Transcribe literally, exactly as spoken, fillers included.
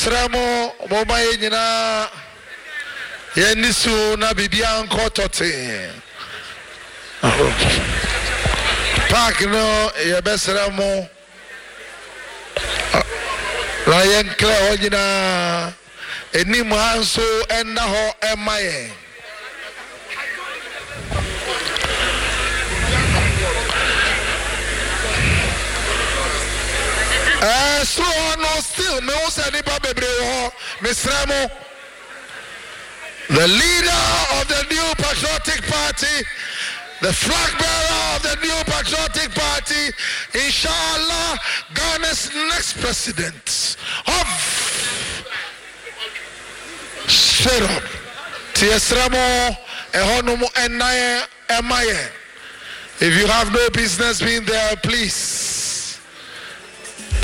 Tramo moma yenyina yenisu na bibia nkotote park no yebesra mo la yenkle onyina enimu anso enna ho emaye Eh, so no still me won say nipa bebre ho misramo. The leader of the New Patriotic Party, the flag bearer of the New Patriotic Party, inshallah, Ghana's next president of shut up. Tiesramo ehonumu enaye emaye. If you have no business being there, please